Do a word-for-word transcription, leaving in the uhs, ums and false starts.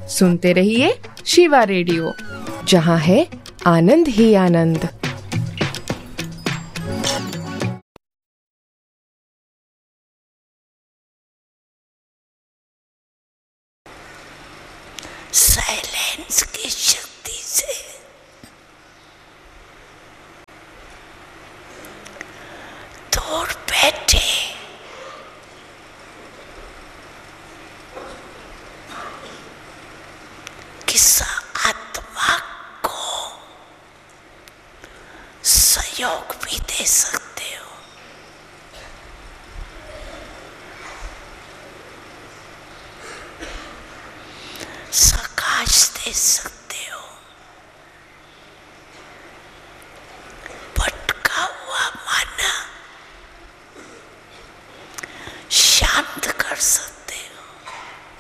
सुनते रहिए शिवा रेडियो, जहाँ है आनंद ही आनंद। साइलेंस की शक्ति से दूर बैठे किस आत्मा को सहयोग भी दे सकते हो। प्रकाश दे सकते